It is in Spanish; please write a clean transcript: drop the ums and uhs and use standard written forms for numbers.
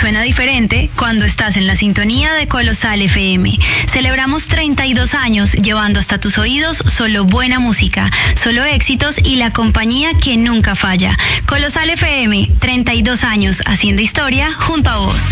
suena diferente cuando estás en la sintonía de Colosal FM. Celebramos 32 años llevando hasta tus oídos solo buena música, solo éxitos y la compañía que nunca falla. Colosal FM, 32 años haciendo historia junto a vos.